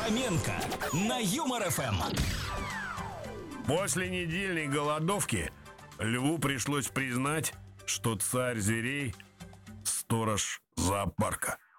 Фоменко на Юмор ФМ. После недельной голодовки льву пришлось признать, что царь зверей — сторож зоопарка.